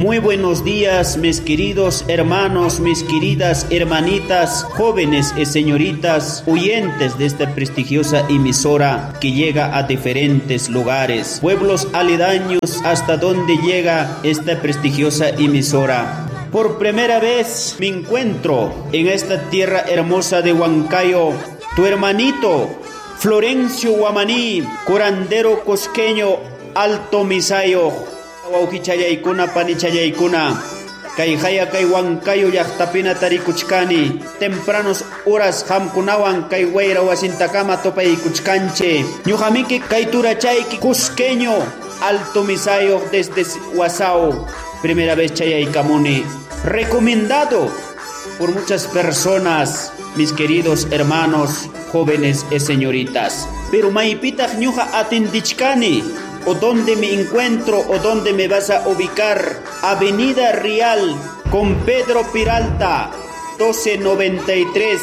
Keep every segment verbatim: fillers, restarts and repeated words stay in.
Muy buenos días, mis queridos hermanos, mis queridas hermanitas, jóvenes y señoritas, oyentes de esta prestigiosa emisora que llega a diferentes lugares, pueblos aledaños hasta donde llega esta prestigiosa emisora. Por primera vez me encuentro en esta tierra hermosa de Huancayo, tu hermanito Florencio Guamaní, curandero cosqueño, Alto Misayo, Waukichayaykuna, panichayaykuna, kay haya kay Huancayo llaqtapina tarikuchkani, tempranos horas hamkunawan kay wayra wasintakama topaykuchkanche, ñuqamiki kay turachayki cusqueño, Alto Misayo desde Huasao, primera vez chayaykamuni, recomendado por muchas personas, mis queridos hermanos, jóvenes y señoritas. Pero maipitaq ñuqa atindichkani, o donde me encuentro o donde me vas a ubicar. Avenida Real con Pedro Peralta, doce noventa y tres,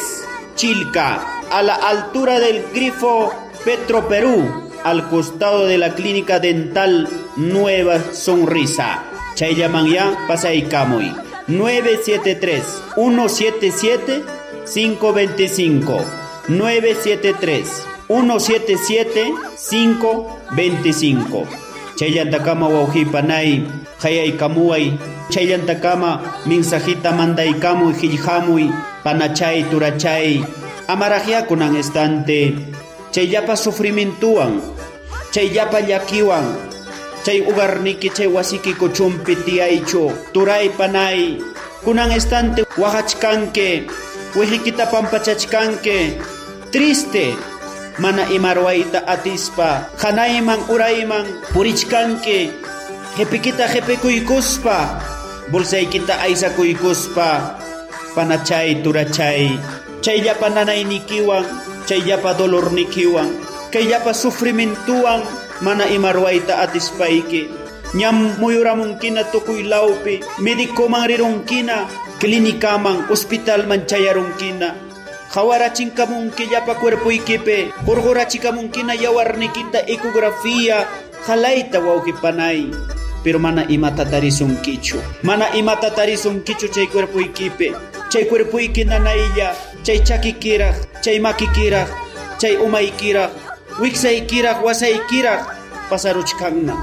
Chilca, a la altura del grifo Petro Perú, al costado de la clínica dental Nueva Sonrisa. Chayllaman pasaykamuy. nueve siete tres, uno siete siete, cinco dos cinco. nueve siete tres, uno siete siete, cinco dos cinco. Chaylantakama wauhipanay, hayaykamuay, chaylantakama mensajita mandaykamuy, hillhamuy, panachay, turachay, amarajyakunan estante, chayllapa sufrimientuan, chayllapa llakiwan, chay ugarniki chay wasiki kuchumpi tiyaychu, turay panay, kunan estante wahachkanke, wihikita pampachachkanke, triste, mana imarwaita atispa, hanayman urayman purichkanke, jepikita jepekuykuspa, bolsaykita aysakuykuspa, panachay, turachay, chayllapa nanaynikiwan, chayllapa dolornikiwan, kayllapa sufrimientuwan, mana imarwaita atispayki, ñam muyuramunkina tukuy lawpi, médicoman rirunkina, clínicaman, hospitalman chayarunkina, hawarachinkamunki llapa cuerpuykipi, hurqurachikamunkina yawarnikita ecografía, halayta wawqipanay, pero mana imata tarisunkichu, mana imata tarisunkichu chay cuerpuykipi, chay cuerpuyki nanaylla, chay chakikiraq, chay makikiraq, chay umaykiraq, wiksaykiraq, wasaykiraq, pasaruchkanna.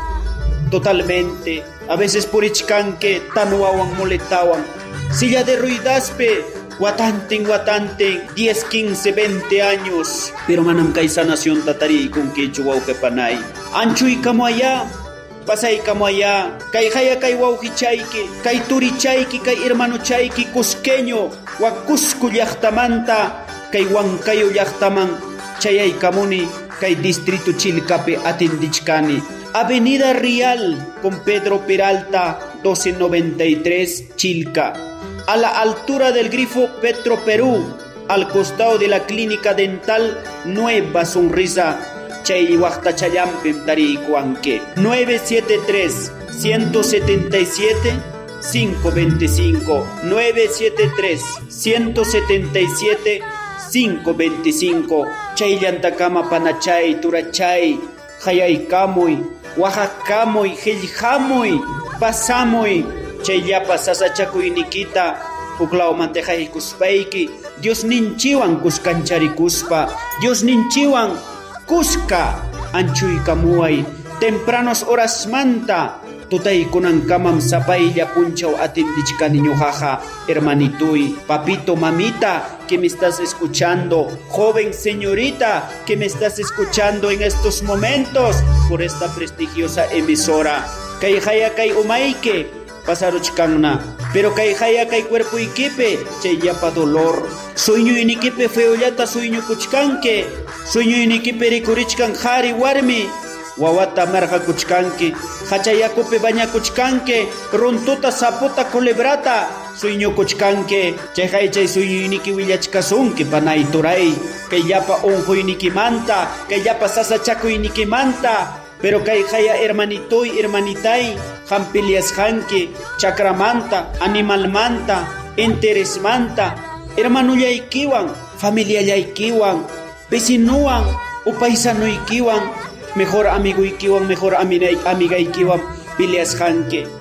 Totalmente, a veces purichkanke, tanuawan moletawan, silla de ruidaspe, watanten, watanten, diez, quince, veinte años, pero manam kay sanación tatari con quechu waukepanay. Anchuy kamo allá, pasay kamo allá, kay haya kay waukichayki, kay turichayki, kay hermano chayki, cusqueño, wakusku llaqtamanta, kay Huancayo llaqtaman, chayay kamuni, kay distrito Chilcapi atindichkani. Avenida Real con Pedro Peralta, doce noventa y tres, Chilca, a la altura del grifo Petro Perú, al costado de la clínica dental Nueva Sonrisa, chay huaqtachallampim tarikuanke. nueve siete tres, uno siete siete, cinco dos cinco. nueve siete tres, uno siete siete, cinco dos cinco. Chayllantakama panachay, turachay, hayaykamuy, wahakamuy, hillhamuy, pasamuy, chayllapa sasachakuynikita, puklaw mantejaikuspayki, Dios ninchiwan kuskancharikuspa, Dios ninchiwan kuska anchuykamuay, tempranos horas manta, tutaykunankamam sapaylla punchaw atindichkani ñuqaqa, hermanituy, papito, mamita, que me estás escuchando, joven señorita, que me estás escuchando en estos momentos, por esta prestigiosa emisora. Kay haya kay umayke, pasaruchkanna, pero kay haya kay cuerpo ikipe, chayllapa dolor. Sueño inikipe feollata sueño kuchkanke, sueño inikipe rikurichkan hari warmi, wawata marqa kuchkanki, hachayakupi bañakuchkanke, runtuta saputa culebrata, sueño kuchkanke, chay chay sueño iniki willachkasunki panay turay, kayllapa unquynikimanta, kayllapa sasachakuynikimanta, pero kay haya hermanitoy, hermanitay, hampiliasqanki, chakramanta, animalmanta, interesmanta, hermanullaykiwan, familiallaykiwan, vecinuwan, upaysanuykiwan, mejor amiguykiwan, mejor amigaykiwan, piliasqanki.